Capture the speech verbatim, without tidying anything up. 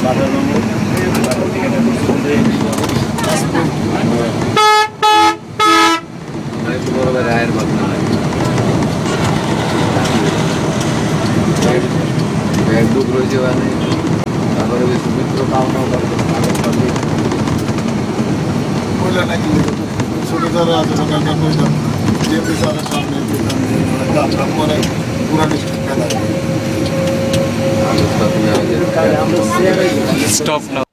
বড় রায়ের বাদনা ব্যাগ দুঃখ রয়েছে মানে তারপরে ওই সুমিত্র পাওনা বললে নাকি ছোট যারা আছে সকালটা বললাম যে বিচারের সামনে যাত্রা পরে পুরা ডিস্ট্রিক্ট খেলা Stop now.